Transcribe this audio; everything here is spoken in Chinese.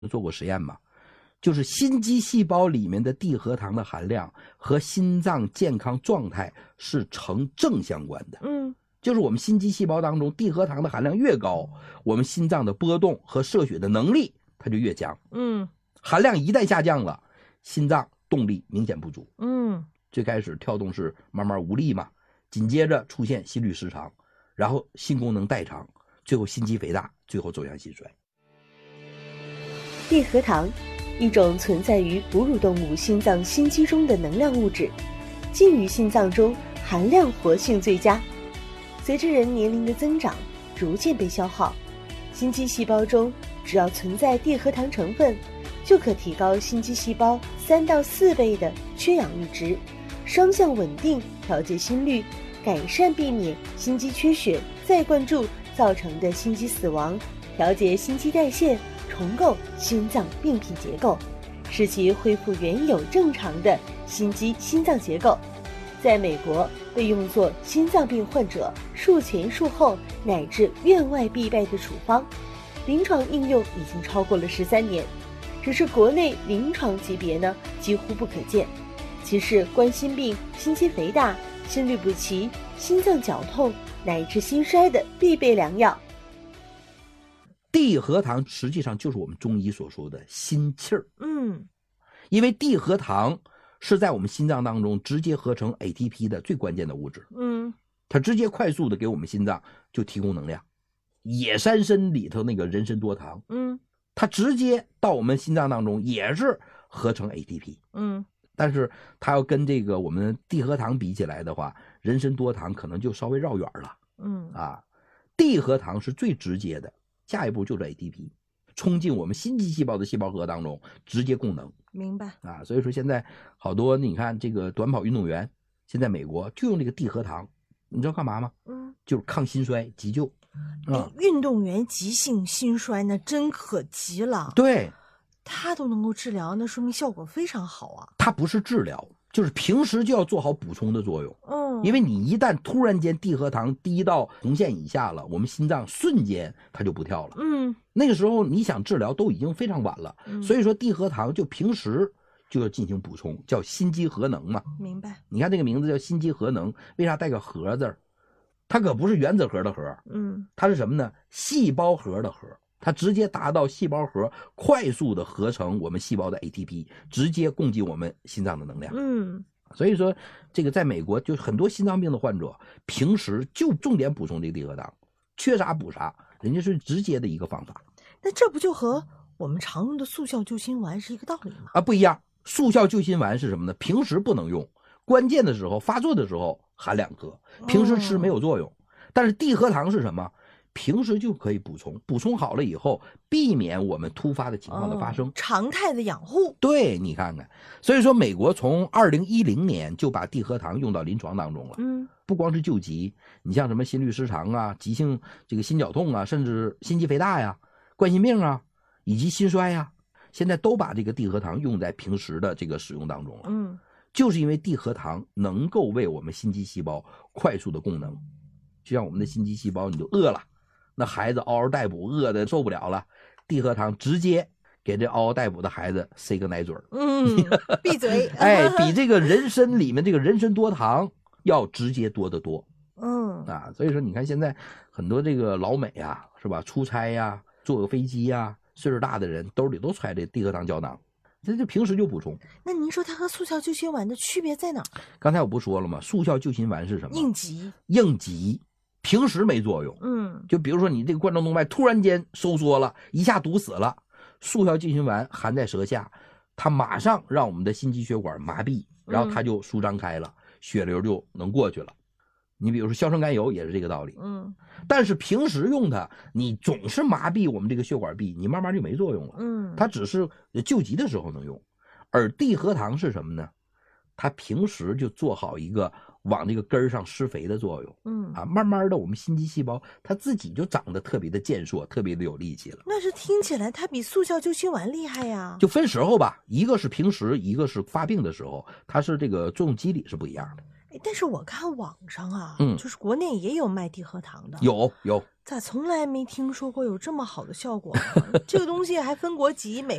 做过实验吗？就是心肌细胞里面的地核糖的含量和心脏健康状态是成正相关的。就是我们心肌细胞当中地核糖的含量越高，我们心脏的波动和射血的能力它就越强。含量一旦下降了，心脏动力明显不足。最开始跳动是慢慢无力嘛，紧接着出现心律失常，然后心功能代偿，最后心肌肥大，最后走向心衰。 地核糖，一种存在于哺乳动物心脏心肌中的能量物质，浸于心脏中，含量活性最佳。随着人年龄的增长，逐渐被消耗。心肌细胞中只要存在地核糖成分，就可提高心肌细胞3到4倍的缺氧阈值，双向稳定调节心率，改善避免心肌缺血再灌注造成的心肌死亡，调节心肌代谢，重构心脏病变结构，使其恢复原有正常的心肌心脏结构。在美国被用作心脏病患者术前术后乃至院外必备的处方，临床应用已经超过了13年，只是国内临床级别呢几乎不可见。其是冠心病、心肌肥大、心律不齐、心脏绞痛乃至心衰的必备良药。 地核糖实际上就是我们中医所说的心气儿。因为地核糖是在我们心脏当中直接合成 ATP 的最关键的物质。它直接快速的给我们心脏就提供能量。野山参里头那个人参多糖，它直接到我们心脏当中也是合成 ATP。但是它要跟这个我们地核糖比起来的话，人参多糖可能就稍微绕远了。地核糖是最直接的，下一步就是 ATP， 冲进我们心肌细胞的细胞核当中，直接供能。 明白所以说现在好多你看这个短跑运动员，现在美国就用这个地核糖，你知道干嘛吗？就是抗心衰急救。 运动员急性心衰那真可急了。 对， 他都能够治疗，那说明效果非常好啊。 它不是治疗，就是平时就要做好补充的作用。因为你一旦突然间地核糖低到红线以下了，我们心脏瞬间它就不跳了。那个时候你想治疗都已经非常晚了。所以说地核糖就平时就要进行补充，叫心肌核能嘛。 明白。 你看这个名字叫心肌核能，为啥带个核字？它可不是原子核的核，它是什么呢？细胞核的核。它直接达到细胞核快速的合成我们细胞的 ATP， 直接供给我们心脏的能量。所以说这个在美国就很多心脏病的患者平时就重点补充这个地核糖，缺啥补啥，人家是直接的一个方法。 那这不就和我们常用的速效救心丸是一个道理吗？ 不一样。速效救心丸是什么呢？平时不能用，关键的时候发作的时候含2颗，平时吃没有作用。但是地核糖是什么？平时就可以补充，补充好了以后，避免我们突发的情况的发生， 常态的养护。 对，你看看，所以说美国从2010年就把地核糖用到临床当中了。不光是救急，你像什么心律失常啊、急性这个心绞痛啊，甚至心肌肥大呀、冠心病啊，以及心衰呀，现在都把这个地核糖用在平时的这个使用当中了。就是因为地核糖能够为我们心肌细胞快速的供能，就像我们的心肌细胞，你就饿了。那孩子嗷嗷待哺，饿得受不了了，地核糖直接给这嗷嗷待哺的孩子塞个奶嘴闭嘴。 比这个人参里面这个人参多糖要直接多得多。所以说你看现在很多这个老美啊，是吧？出差呀，坐个飞机呀，岁数大的人兜里都揣这地核糖胶囊，这就平时就补充。 那您说它和速效救心丸的区别在哪？ 刚才我不说了吗？速效救心丸是什么？ 应急。 应急。平时没作用。就比如说你这个冠状动脉突然间收缩了，一下堵死了，速效救心丸含在舌下，它马上让我们的心肌血管麻痹，然后它就舒张开了，血流就能过去了。你比如说硝酸甘油也是这个道理。但是平时用它，你总是麻痹我们这个血管壁，你慢慢就没作用了。它只是救急的时候能用。而地核糖是什么呢？它平时就做好一个往这个根上施肥的作用。慢慢的我们心肌细胞它自己就长得特别的健硕，特别的有力气了。 那是听起来它比速效救心丸厉害呀。 就分时候吧，一个是平时，一个是发病的时候，它是这个作用机理是不一样的。 但是我看网上啊，就是国内也有卖地核糖的， 有， 咋从来没听说过有这么好的效果呢？这个东西还分国籍，美